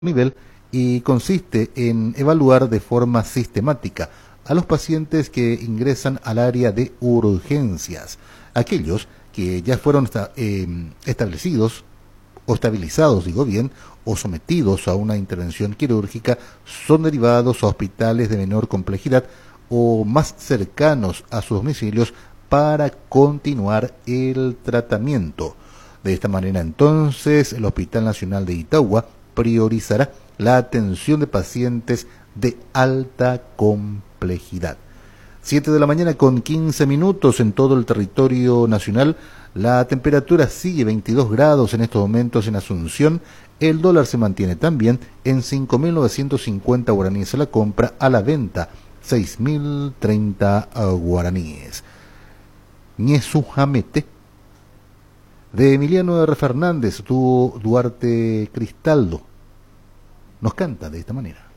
nivel y consiste en evaluar de forma sistemática a los pacientes que ingresan al área de urgencias, aquellos que ya fueron establecidos o estabilizados, digo bien, o sometidos a una intervención quirúrgica, son derivados a hospitales de menor complejidad o más cercanos a sus domicilios para continuar el tratamiento. De esta manera, entonces, el Hospital Nacional de Itauguá priorizará la atención de pacientes de alta complejidad. 7 de la mañana con 15 minutos en todo el territorio nacional. La temperatura sigue 22 grados en estos momentos en Asunción. El dólar se mantiene también en 5.950 guaraníes a la compra, a la venta 6.030 guaraníes. Ñezujamete de Emiliano R. Fernández, tuvo Duarte Cristaldo. Nos canta de esta manera.